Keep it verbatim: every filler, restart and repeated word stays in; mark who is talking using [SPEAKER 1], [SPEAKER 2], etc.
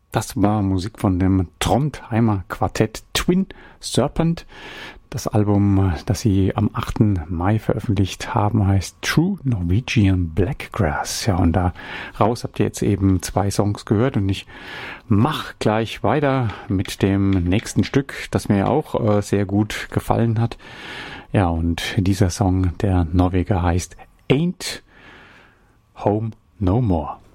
[SPEAKER 1] Das war Musik von dem Trondheimer Quartett Twin Serpent. Das Album, das sie am achten Mai veröffentlicht haben, heißt True Norwegian Blackgrass. Ja, und da raus habt ihr jetzt eben zwei Songs gehört und ich mach gleich weiter mit dem nächsten Stück, das mir auch äh, sehr gut gefallen hat. Ja, und dieser Song der Norweger heißt Ain't Home No More.